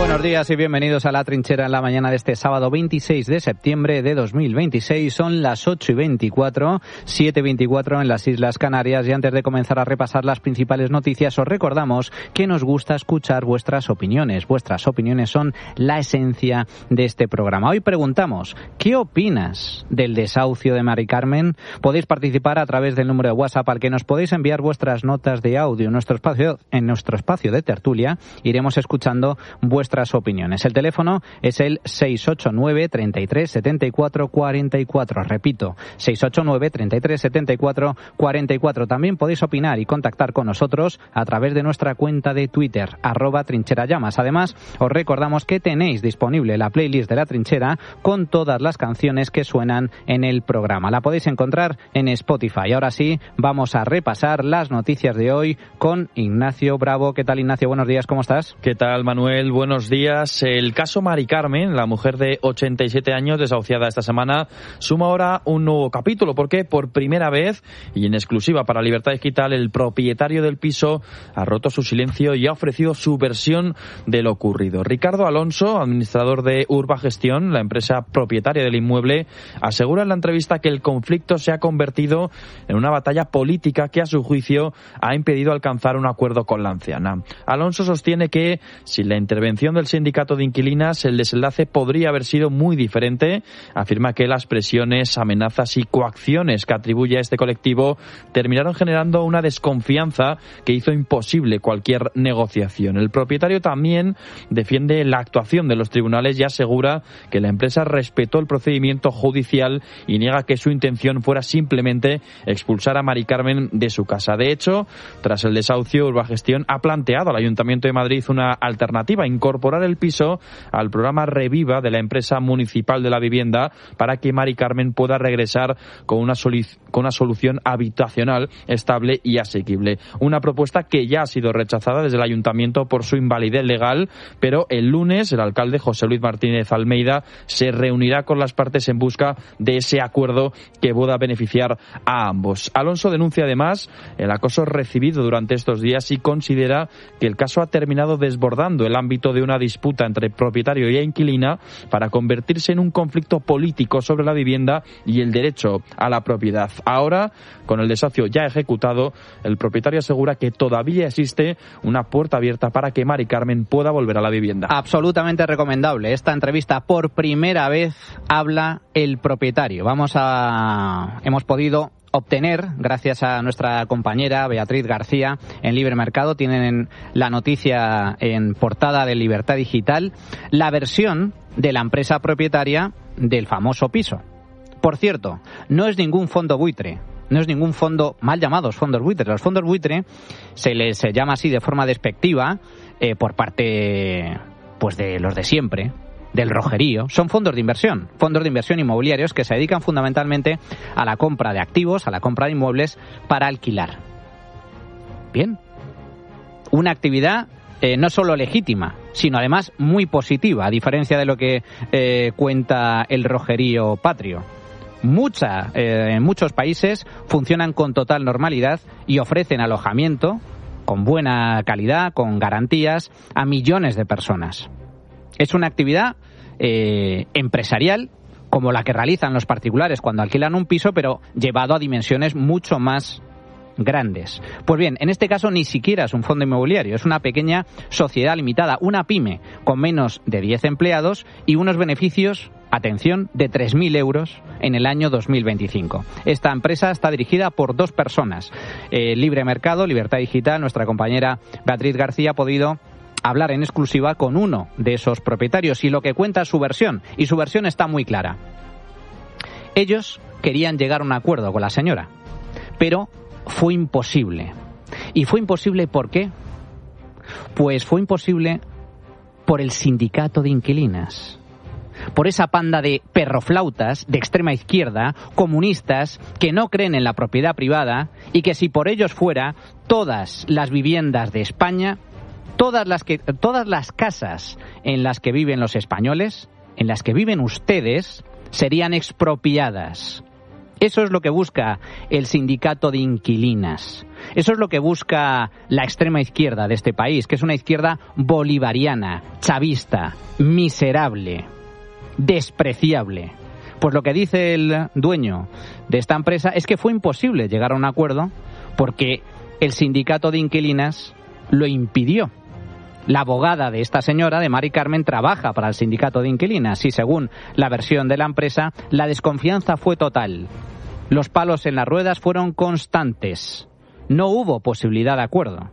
Buenos días y bienvenidos a La Trinchera en la mañana de este sábado 26 de septiembre de 2026. Son las 8:24, 7:24 en las Islas Canarias, y antes de comenzar a repasar las principales noticias os recordamos que nos gusta escuchar vuestras opiniones. Vuestras opiniones son la esencia de este programa. Hoy preguntamos, ¿qué opinas del desahucio de Mari Carmen? Podéis participar a través del número de WhatsApp al que nos podéis enviar vuestras notas de audio. En nuestro espacio de tertulia iremos escuchando vuestras opiniones. El teléfono es el 689 33 74 44. Repito, 689 33 74 44. También podéis opinar y contactar con nosotros a través de nuestra cuenta de Twitter, @trincherallamas. Además, os recordamos que tenéis disponible la playlist de La Trinchera con todas las canciones que suenan en el programa. La podéis encontrar en Spotify. Ahora sí, vamos a repasar las noticias de hoy con Ignacio Bravo. ¿Qué tal, Ignacio? Buenos días, ¿cómo estás? ¿Qué tal, Manuel? Buenos días. El caso Mari Carmen, la mujer de 87 años desahuciada esta semana, suma ahora un nuevo capítulo, porque por primera vez y en exclusiva para Libertad Digital, el propietario del piso ha roto su silencio y ha ofrecido su versión de lo ocurrido. Ricardo Alonso, administrador de Urbagestión, la empresa propietaria del inmueble, asegura en la entrevista que el conflicto se ha convertido en una batalla política que, a su juicio, ha impedido alcanzar un acuerdo con la anciana. Alonso sostiene que, sin la intervención del sindicato de inquilinas, el desenlace podría haber sido muy diferente. Afirma que las presiones, amenazas y coacciones que atribuye a este colectivo terminaron generando una desconfianza que hizo imposible cualquier negociación. El propietario también defiende la actuación de los tribunales y asegura que la empresa respetó el procedimiento judicial y niega que su intención fuera simplemente expulsar a Mari Carmen de su casa. De hecho, tras el desahucio, Urbagestión ha planteado al Ayuntamiento de Madrid una alternativa: incorporar el piso al programa Reviva de la empresa municipal de la vivienda para que Mari Carmen pueda regresar con una solución habitacional estable y asequible. Una propuesta que ya ha sido rechazada desde el Ayuntamiento por su invalidez legal, pero el lunes el alcalde José Luis Martínez Almeida se reunirá con las partes en busca de ese acuerdo que pueda beneficiar a ambos. Alonso denuncia además el acoso recibido durante estos días y considera que el caso ha terminado desbordando el ámbito de una disputa entre propietario y inquilina para convertirse en un conflicto político sobre la vivienda y el derecho a la propiedad. Ahora, con el desahucio ya ejecutado, el propietario asegura que todavía existe una puerta abierta para que Mari Carmen pueda volver a la vivienda. Absolutamente recomendable esta entrevista. Por primera vez habla el propietario. Hemos podido obtener, gracias a nuestra compañera Beatriz García en Libre Mercado, tienen la noticia en portada de Libertad Digital, la versión de la empresa propietaria del famoso piso. Por cierto, no es ningún fondo buitre, no es ningún fondo, mal llamados fondos buitres. Los fondos buitre se les llama así de forma despectiva por parte pues de los de siempre, del rojerío. Son fondos de inversión inmobiliarios que se dedican fundamentalmente a la compra de activos, a la compra de inmuebles para alquilar. Bien, una actividad no solo legítima, sino además muy positiva, a diferencia de lo que cuenta el rojerío patrio. En muchos países funcionan con total normalidad y ofrecen alojamiento con buena calidad, con garantías, a millones de personas. Es una actividad empresarial como la que realizan los particulares cuando alquilan un piso, pero llevado a dimensiones mucho más grandes. Pues bien, en este caso ni siquiera es un fondo inmobiliario, es una pequeña sociedad limitada, una pyme con menos de 10 empleados y unos beneficios, atención, de 3.000 euros en el año 2025. Esta empresa está dirigida por 2 personas. Libre Mercado, Libertad Digital, nuestra compañera Beatriz García ha podido hablar en exclusiva con uno de esos propietarios y lo que cuenta es su versión, y su versión está muy clara. Ellos querían llegar a un acuerdo con la señora, pero fue imposible. ¿Y fue imposible por qué? Pues fue imposible por el sindicato de inquilinas, por esa panda de perroflautas de extrema izquierda, comunistas, que no creen en la propiedad privada y que si por ellos fuera, todas las viviendas de España, todas las casas en las que viven los españoles, en las que viven ustedes, serían expropiadas. Eso es lo que busca el sindicato de inquilinas. Eso es lo que busca la extrema izquierda de este país, que es una izquierda bolivariana, chavista, miserable, despreciable. Pues lo que dice el dueño de esta empresa es que fue imposible llegar a un acuerdo porque el sindicato de inquilinas lo impidió. La abogada de esta señora, de Mari Carmen, trabaja para el sindicato de inquilinas y según la versión de la empresa, la desconfianza fue total. Los palos en las ruedas fueron constantes. No hubo posibilidad de acuerdo.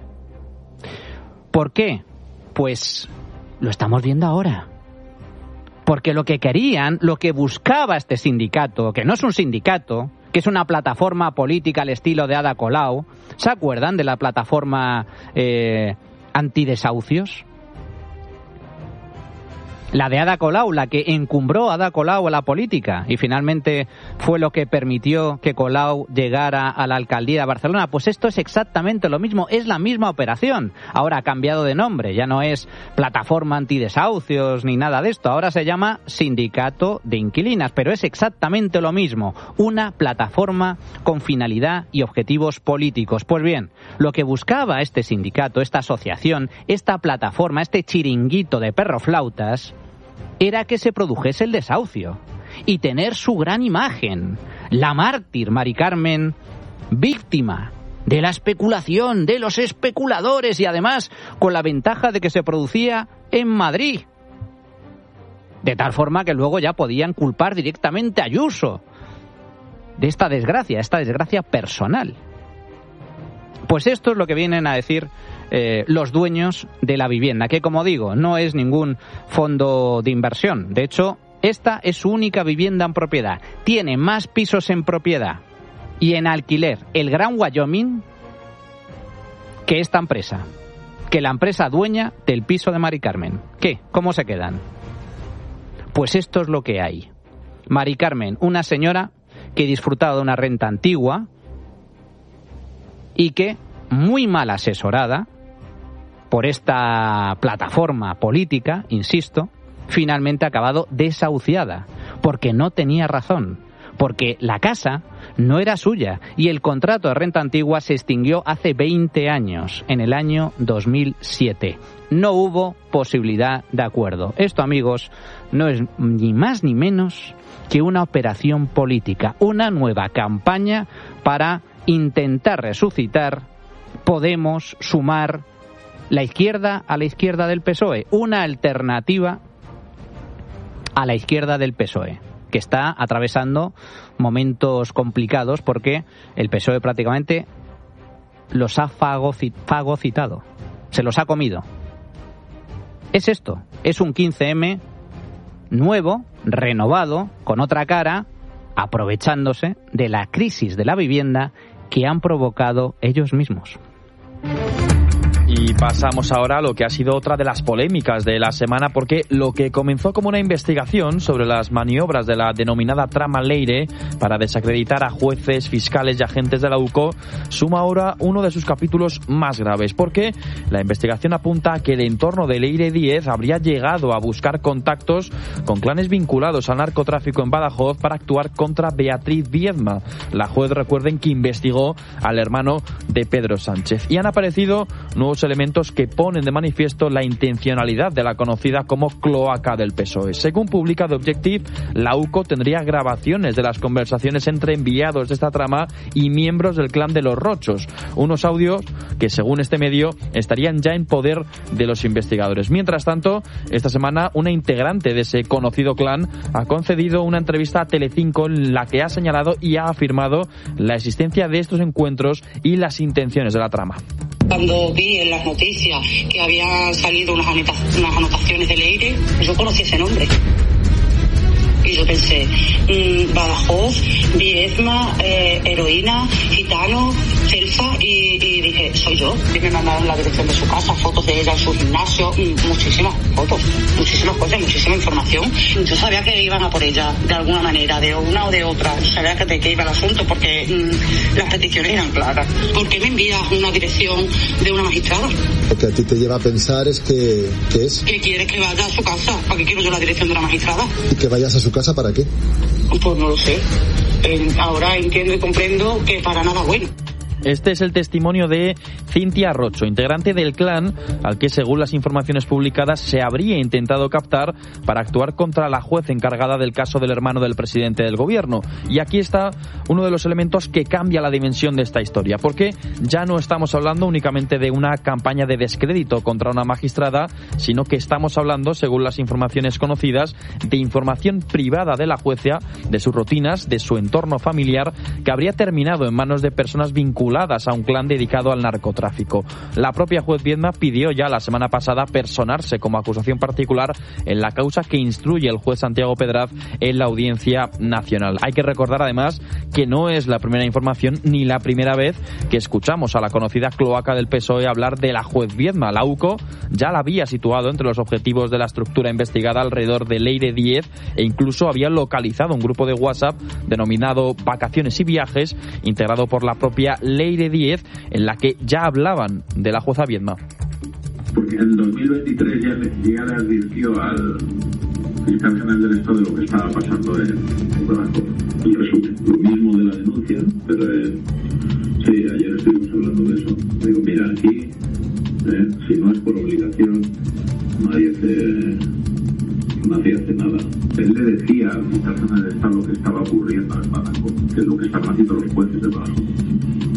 ¿Por qué? Pues lo estamos viendo ahora. Porque lo que querían, lo que buscaba este sindicato, que no es un sindicato, que es una plataforma política al estilo de Ada Colau, ¿se acuerdan de la plataforma antidesahucios? La de Ada Colau, la que encumbró a Ada Colau a la política y finalmente fue lo que permitió que Colau llegara a la alcaldía de Barcelona. Pues esto es exactamente lo mismo, es la misma operación. Ahora ha cambiado de nombre, ya no es plataforma antidesahucios ni nada de esto, ahora se llama sindicato de inquilinas, pero es exactamente lo mismo, una plataforma con finalidad y objetivos políticos. Pues bien, lo que buscaba este sindicato, esta asociación, esta plataforma, este chiringuito de perroflautas, era que se produjese el desahucio y tener su gran imagen, la mártir Mari Carmen, víctima de la especulación, de los especuladores y además con la ventaja de que se producía en Madrid. De tal forma que luego ya podían culpar directamente a Ayuso de esta desgracia personal. Pues esto es lo que vienen a decir los dueños de la vivienda, que como digo, no es ningún fondo de inversión. De hecho, esta es su única vivienda en propiedad. Tiene más pisos en propiedad y en alquiler el Gran Wyoming que esta empresa, que la empresa dueña del piso de Mari Carmen. ¿Qué? ¿Cómo se quedan? Pues esto es lo que hay. Mari Carmen, una señora que disfrutaba de una renta antigua y que, muy mal asesorada por esta plataforma política, insisto, finalmente ha acabado desahuciada, porque no tenía razón, porque la casa no era suya y el contrato de renta antigua se extinguió hace 20 años, en el año 2007. No hubo posibilidad de acuerdo. Esto, amigos, no es ni más ni menos que una operación política, una nueva campaña para intentar resucitar Podemos, Sumar, la izquierda a la izquierda del PSOE, una alternativa a la izquierda del PSOE, que está atravesando momentos complicados porque el PSOE prácticamente los ha fagocitado, se los ha comido. Es esto, es un 15M nuevo, renovado, con otra cara, aprovechándose de la crisis de la vivienda que han provocado ellos mismos. Y pasamos ahora a lo que ha sido otra de las polémicas de la semana, porque lo que comenzó como una investigación sobre las maniobras de la denominada trama Leire para desacreditar a jueces, fiscales y agentes de la UCO suma ahora uno de sus capítulos más graves, porque la investigación apunta a que el entorno de Leire Díez habría llegado a buscar contactos con clanes vinculados al narcotráfico en Badajoz para actuar contra Beatriz Viedma, la juez, recuerden, que investigó al hermano de Pedro Sánchez. Y han aparecido nuevos elementos que ponen de manifiesto la intencionalidad de la conocida como cloaca del PSOE. Según publica The Objective, la UCO tendría grabaciones de las conversaciones entre enviados de esta trama y miembros del clan de los Rochos, unos audios que, según este medio, estarían ya en poder de los investigadores. Mientras tanto, esta semana una integrante de ese conocido clan ha concedido una entrevista a Telecinco en la que ha señalado y ha afirmado la existencia de estos encuentros y las intenciones de la trama. Cuando vi en las noticias que habían salido unas anotaciones de Leire, yo conocí ese nombre. Y yo pensé, Badajoz, Viedma, heroína, gitano, Celfa, y dije, soy yo. Y me mandaron la dirección de su casa, fotos de ella en su gimnasio, muchísimas fotos, muchísimas cosas, muchísima información. Yo sabía que iban a por ella, de alguna manera, de una o de otra. Yo sabía de qué iba el asunto, porque las peticiones eran claras. ¿Por qué me envías una dirección de una magistrada? Lo que a ti te lleva a pensar es que... ¿qué es? Que quieres que vaya a su casa. ¿Para qué quiero yo la dirección de una magistrada? ¿Y que vayas a su casa para qué? Pues no lo sé. ahora entiendo y comprendo que para nada bueno. Este es el testimonio de Cintia Rocho, integrante del clan al que, según las informaciones publicadas, se habría intentado captar para actuar contra la juez encargada del caso del hermano del presidente del gobierno. Y aquí está uno de los elementos que cambia la dimensión de esta historia, porque ya no estamos hablando únicamente de una campaña de descrédito contra una magistrada, sino que estamos hablando, según las informaciones conocidas, de información privada de la jueza, de sus rutinas, de su entorno familiar, que habría terminado en manos de personas vinculadas a un clan dedicado al narcotráfico. La propia juez Viedma pidió ya la semana pasada personarse como acusación particular en la causa que instruye el juez Santiago Pedraz en la Audiencia Nacional. Hay que recordar además que no es la primera información ni la primera vez que escuchamos a la conocida cloaca del PSOE hablar de la juez Viedma. La UCO ya la había situado entre los objetivos de la estructura investigada alrededor de Leire Díez e incluso había localizado un grupo de WhatsApp denominado Vacaciones y Viajes, integrado por la propia Leire Díez, en la que ya hablaban de la jueza Viedma. Porque en 2023 ya le advirtió al fiscal general del Estado de lo que estaba pasando en Badajoz. El resumen, lo mismo de la denuncia, pero sí, ayer estuvimos hablando de eso. Digo, mira, aquí, si no es por obligación, nadie hace nada. Él le decía al fiscal general del Estado lo que estaba ocurriendo en Badajoz, que es lo que estaban haciendo los jueces de Badajoz.